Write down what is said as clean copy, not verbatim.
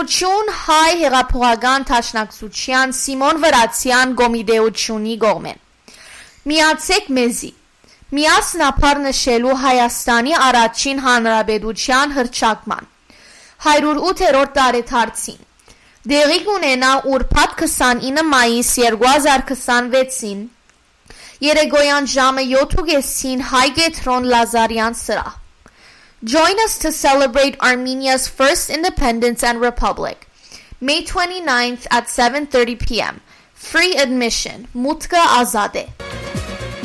Շինարարություն հայ հեղափոխական դաշնակցության Սիմոն Վրացյան գոմիդեությունի կողմեն։ Միացեք մեզի։ Միասնապար նշելու Հայաստանի առաջին հանրապետության հռչակման 108-րդ տարեդարձին դեղի կունենա ուրբաթ 29 մայիս 2026-ին երեկոյան ժամը 7:30 Հայ Կեթրոն Լազարյան սրահ. Join us to celebrate Armenia's first independence and republic. May 29th at 7:30 p.m. Free admission. Mutka Azade.